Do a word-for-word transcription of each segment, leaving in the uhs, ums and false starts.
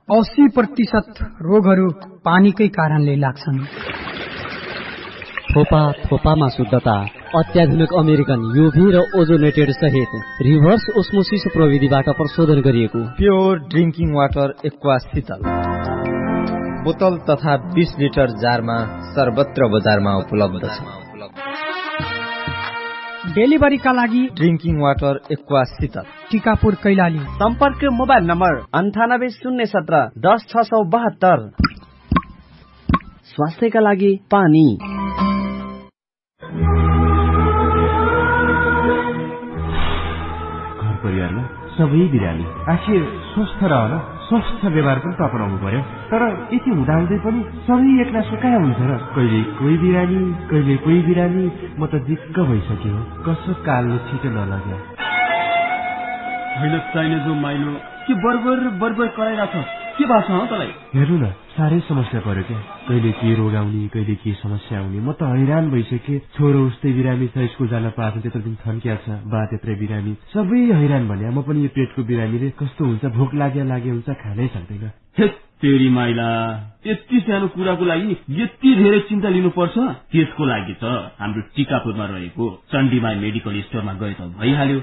अस्सी प्रतिशत रोगहरू पानीकै कारणले लाग्छन्। थोपा थोपामा शुद्धता, अत्याधुनिक अमेरिकन युभी र ओजोनेटेड सहित रिभर्स ओस्मोसिस प्रविधिबाट प्रशोधन गरिएको प्योर ड्रिंकिङ वाटर एक्वा शीतल बोतल तथा बीस लिटर जारमा सर्वत्र बजारमा उपलब्ध छ। डेलिभरीका लागि ड्रिंकिङ वाटर एक्वा शीतल टिकापुर कैलाली। सम्पर्क मोबाइल नम्बर अन्ठानब्बे शून्य सत्र दस छ सौ बहत्तर। स्वास्थ्यका लागि पानी। घर परिवारमा सबै बिरामी आखिर स्वस्थ रहन स्वस्थ व्यवहार पनि अपनाउनु पर्यो। तर यति हुँदाहुँदै पनि सबै एक्ला सुकाया हुन्छ र कहिले कोही बिरामी कहिले कोही बिरामी। म त दिक्क भइसक्यो। कसो कालले छिटो नलग्यो। होइन चाहिने जो माइलो के बर्बर बर्बर कराइरहेछ के भएको छ तँलाई? हेर्नु न साह्रै समस्या पर्यो क्या। कहिले के रोग आउने कहिले के समस्या आउने। म त हैरान भइसकेँ। छोरो उस्तै बिरामी छ, स्कुल जान पाएको त्यत्रो दिन थन्किया छ, बा त्यत्रै बिरामी, सबै हैरान भने। म पनि यो पेटको बिरामीले कस्तो हुन्छ, भोक लाग्या लागे हुन्छ, खानै सक्दैन। तेरी माइला यति सानो कुराको लागि यति धेरै चिन्ता लिनुपर्छ? त्यसको लागि त हाम्रो टिकापुरमा रहेको चण्डीमाई मेडिकल स्टोरमा गए त भइहाल्यो।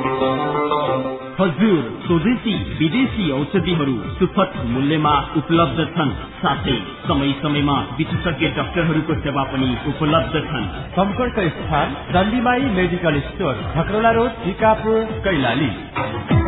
हजुर, स्वदेशी विदेशी औषधिहरू सुपथ मूल्यमा उपलब्ध छन्। साथै समय समयमा विशेषज्ञ डाक्टरहरूको सेवा पनि उपलब्ध छन्। सम्पर्क स्थान चण्डीमाई medical store, खकरोला road, Tikapur, Kailali.